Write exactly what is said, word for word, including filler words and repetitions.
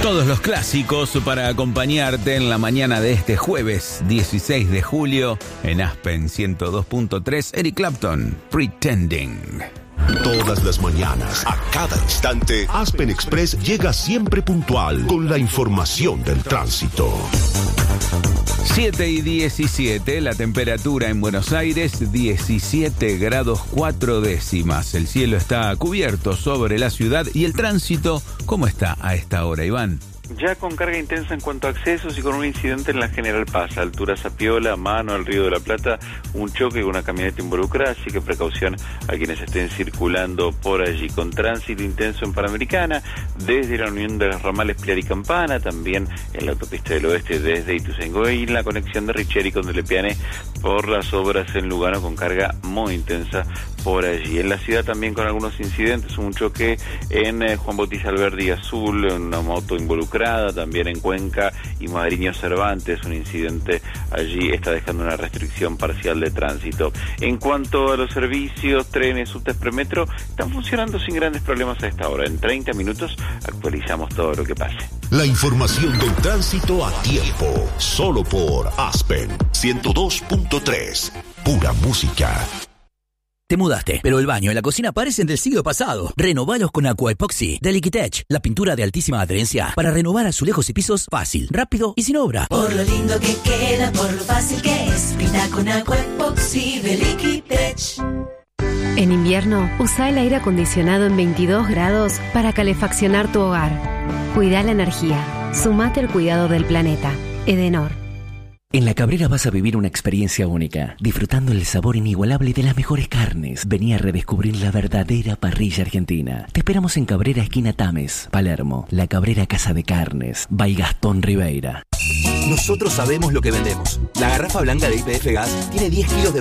Todos los clásicos para acompañarte en la mañana de este jueves dieciséis de julio en Aspen ciento dos punto tres. Eric Clapton, Pretending. Todas las mañanas, a cada instante, Aspen Express llega siempre puntual con la información del tránsito. siete y diecisiete, la temperatura en Buenos Aires, diecisiete grados cuatro décimas. El cielo está cubierto sobre la ciudad y el tránsito, ¿cómo está a esta hora, Iván? Ya con carga intensa en cuanto a accesos y con un incidente en la General Paz, altura Zapiola, mano al Río de la Plata, un choque con una camioneta involucrada, así que precaución a quienes estén circulando por allí. Con tránsito intenso en Panamericana, desde la unión de los ramales Pilar y Campana, también en la autopista del oeste desde Ituzaingó y en la conexión de Richeri con Delepiane por las obras en Lugano con carga muy intensa por allí. En la ciudad también con algunos incidentes, un choque en eh, Juan Bautista Alberdi Azul, una moto involucrada, también en Cuenca y Madriño Cervantes, un incidente allí está dejando una restricción parcial de tránsito. En cuanto a los servicios, trenes, subtes, premetro, están funcionando sin grandes problemas a esta hora. En treinta minutos actualizamos todo lo que pase. La información del tránsito a tiempo, solo por Aspen ciento dos punto tres, pura música. Te mudaste, pero el baño y la cocina parecen del siglo pasado. Renovalos con Aqua Epoxy de Liquitech, la pintura de altísima adherencia para renovar azulejos y pisos fácil, rápido y sin obra. Por lo lindo que queda, por lo fácil que es, pinta con Aqua Epoxy de Liquitech. En invierno, usa el aire acondicionado en veintidós grados para calefaccionar tu hogar. Cuida la energía. Sumate al cuidado del planeta. Edenor. En La Cabrera vas a vivir una experiencia única, disfrutando el sabor inigualable de las mejores carnes. Vení a redescubrir la verdadera parrilla argentina. Te esperamos en Cabrera, esquina Tames, Palermo. La Cabrera Casa de Carnes, by Gastón Ribeira. Nosotros sabemos lo que vendemos. La garrafa blanca de Y P F Gas tiene diez kilos de